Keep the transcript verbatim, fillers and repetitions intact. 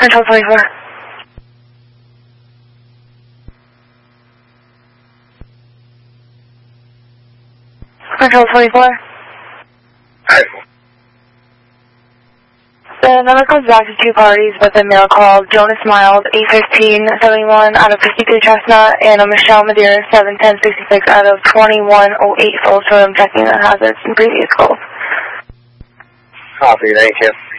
Control twenty-four. Control twenty-four. Alright. The number comes back to two parties, but the male called Jonas Mild, eight fifteen seventy-one out of fifty-two Chestnut, and a Michelle Madeira, seven ten sixty-six out of twenty-one oh eight Fulton, checking the hazards in previous calls. Copy, thank you.